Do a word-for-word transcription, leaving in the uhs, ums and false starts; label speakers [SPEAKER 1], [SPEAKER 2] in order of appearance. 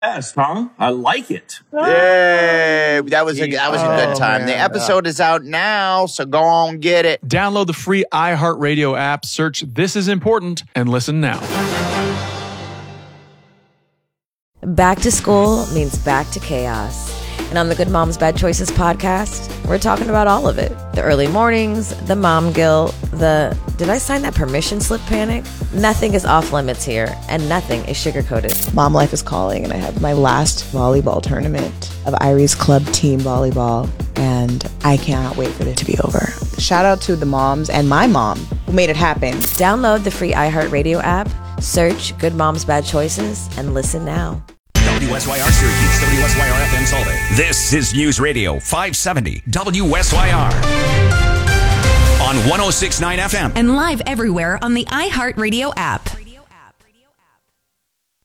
[SPEAKER 1] Yes, huh? I like it.
[SPEAKER 2] Yay! That was a that was a good
[SPEAKER 3] Oh,
[SPEAKER 2] time.
[SPEAKER 3] man.
[SPEAKER 2] The episode is out now, so go on get it.
[SPEAKER 3] Download the free iHeartRadio app, search This Is Important, and listen now.
[SPEAKER 4] Back to school means back to chaos. And on the Good Moms Bad Choices podcast, we're talking about all of it. The early mornings, the mom guilt, the did I sign that permission slip panic? Nothing is off limits here, and nothing is sugar-coated.
[SPEAKER 5] Mom life is calling, and I have my last volleyball tournament of Irie's club team volleyball, and I cannot wait for it to be over. Shout out to the moms and my mom who made it happen.
[SPEAKER 4] Download the free iHeartRadio app, search Good Moms Bad Choices, and listen now.
[SPEAKER 6] W S Y R Syracuse, W S Y R F M Salt Lake. This is News Radio five seventy W S Y R on one oh six point nine F M
[SPEAKER 7] and live everywhere on the iHeartRadio app.